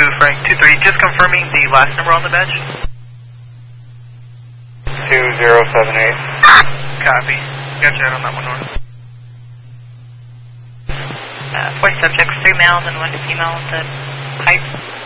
Frank 23, just confirming the last number on the badge. 2078. Copy. Got you out on that one, North. 4 subjects, 3 males and 1 female with the pipe.